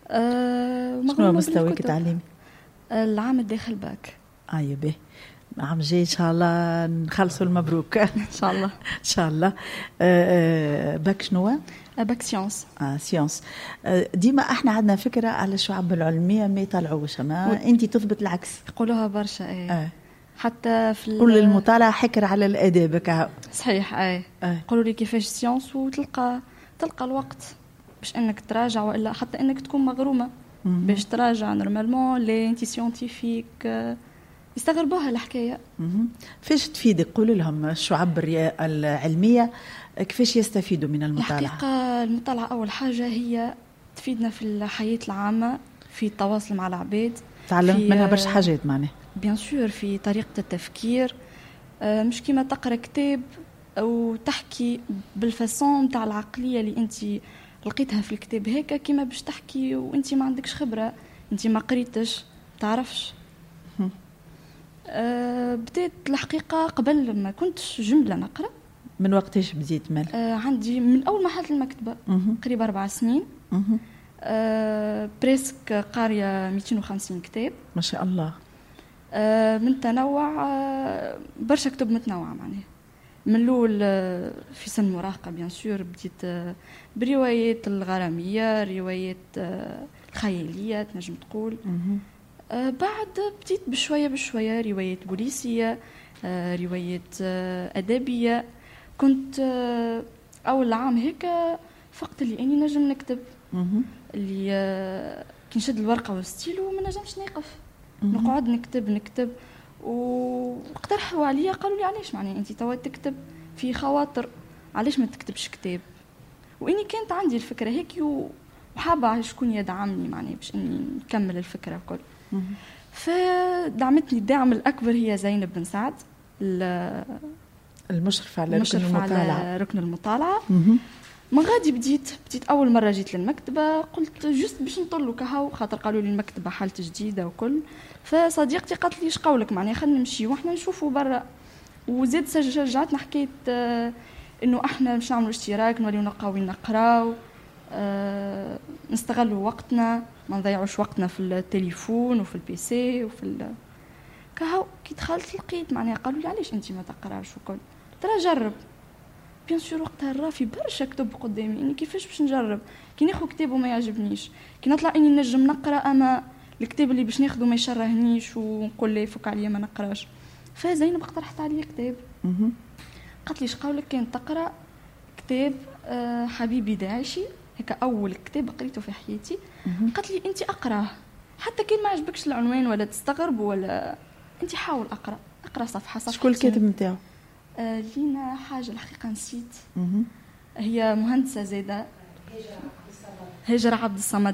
شنو مستواك التعليمي؟ العام الداخل باك. به عام جاي ان شاء الله نخلصوا المبروك ان شاء الله. ان شاء الله. باك شنو؟ باك سيونس. سيونس. ديما احنا عندنا فكره على الشعب العلميه ما يطلعوش، ما انت تثبت العكس. يقولوها برشا. حتى في كل المطالعه حكر على الاداب كهو. صحيح. يقولوا لي كيفاش سيونس وتلقى الوقت باش انك تراجع، والا حتى انك تكون مغرومه باش تراجع. نورمالمون لي انتي سيونتيفيك يستغربوها الحكايه. فاش تفيدك؟ قول لهم الشعب العلميه كيفاش يستفيدوا من المطالعه؟ الحقيقه المطالعه اول حاجه هي تفيدنا في الحياه العامه، في التواصل مع العباد، تعلمت منها برشا حاجات معناها. بيان سور في طريقه التفكير، مش كيما تقرا كتاب او تحكي بالفاسون نتاع العقليه اللي انت لقيتها في الكتاب هيك، كيما باش تحكي وانت ما عندكش خبره، انت ما قريتش تعرفش. بديت الحقيقه قبل ما كنتش جمله نقرا. من وقتاش بديت مال؟ عندي من اول ما حلت المكتبه قريب 4 سنين. بريسك قاريه 250 كتاب ما شاء الله. من تنوع، برشا كتب متنوعه معناها. من الاول في سن مراهقه بيان سور بديت بروايات الغراميه، روايات الخياليه تنجم تقول. بعد بديت بشويه روايات بوليسيه، روايات ادبيه. كنت اول عام هيك فقت اللي اني نجم نكتب، اللي كي نشد الورقه والستيلو ما نجمش نوقف، نقعد نكتب. واقترحوا عليا قالوا لي علاش معناها انت توا تكتب في خواطر، علاش ما تكتبش كتاب؟ واني كانت عندي الفكره هيك وحابه شكون يدعمني معناها باش اني نكمل الفكره الكل. فدعمتني الدعم الاكبر هي زينب بن سعد، المشرف على ركن المطالعه. من غادي بديت اول مره جيت للمكتبه، قلت جست باش نطلوا كهو، خاطر قالوا لي المكتبه حالته جديده وكل. فصديقتي قالت لي ايش قولك معناها خلينا نمشي واحنا نشوفوا برا. وزيد شجعتنا حكيت انه احنا مش نعملوا اشتراك، نوليو نقاوي نقراو، نستغلوا وقتنا، ما نضيعوش وقتنا في التليفون وفي البيسي وفي كهو. كي دخلت لقيت معناها قالوا لي علاش انت ما تقراش وكل. ترى جرب. بيان سور وقتها رافي برشا كتب قدامي، اني كيفاش باش نجرب؟ كي ناخذ كتاب وما يعجبنيش، كي نطلع اني نجم نقرا اما الكتاب اللي باش ناخذه ما يشرهنيش ونقول لي فك عليا ما نقراش. فزينب اقترحت علي كتاب. قالت لي ايش قولك كان تقرا كتاب حبيبي داعشي، هيك اول كتاب قريته في حياتي. قالت لي انت اقراه، حتى كان ما عجبكش العنوان ولا تستغرب ولا انت حاول اقرا صفحه. شكون الكاتب نتاعو؟ لينا حاجه الحقيقه نسيت. هي مهندسه زاده، هاجر عبد الصمد.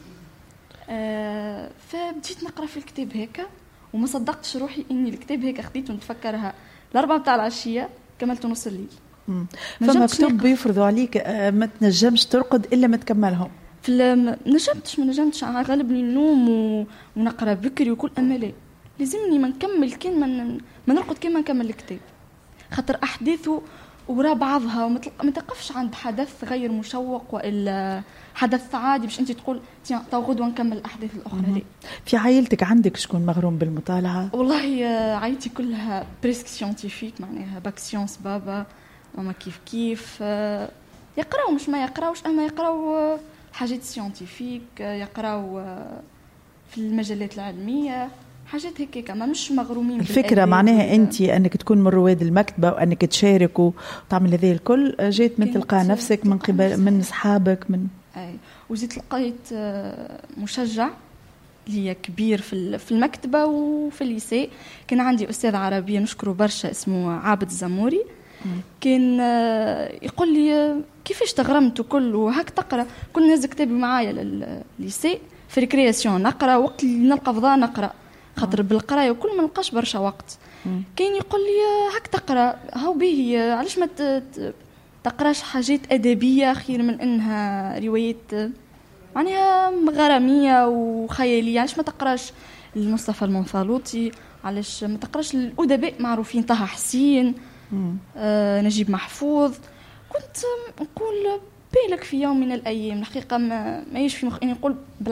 فبديت نقرا في الكتاب هيك وما صدقتش روحي اني الكتاب هيك خديته نتفكرها 4 متاع العشيه كملته نص الليل. فما كتب بيفرضوا عليك ما تنجمش ترقد الا ما تكملهم. ما نجمتش غالبني النوم ونقرا بكري وكل امالي لازمني ما نكمل كان ما نرقد كان ما نكمل الكتاب، خاطر احداثه ورا بعضها وما تقفش عند حدث غير مشوق والا حدث عادي باش انت تقول تو غدوه نكمل الاحداث الاخرى. ليه؟ في عائلتك عندك شكون مغروم بالمطالعه؟ والله عائلتي كلها بريسك سيونتيفيك معناها باك سيونس، بابا ماما كيف يقراو مش ما يقراوش، اما يقراو حاجات سيونتيفيك، يقراو في المجلات العلميه، حاجات هيك كما مش مغرومين. الفكرة معناها أنت أنك تكون من رواد المكتبة وأنك تشارك وتعمل هذه الكل جيت من تلقى نفسك من قبل من أصحابك من وزيت لقيت مشجع لي كبير في المكتبة وفي الليسي. كان عندي أستاذ عربية نشكره برشا اسمه عابد الزموري، كان يقول لي كيفاش تغرمت وكل وهك تقرأ. كنا نهز كتابي معايا للليسي في ريكرياسيون نقرأ، وقت اللي نلقى فضاء نقرأ، خاطر بالقرايه وكل ما نلقاش برشا وقت. كان يقول لي هاك تقرا هاو به، علاش ما تقراش حاجات ادبيه خير من انها روايات معناها غراميه وخياليه؟ علاش ما تقراش المصطفى المنفلوطي؟ علاش ما تقراش الادباء معروفين، طه حسين، نجيب محفوظ؟ كنت نقول بالك في يوم من الايام الحقيقه ما يجي في مخي نقول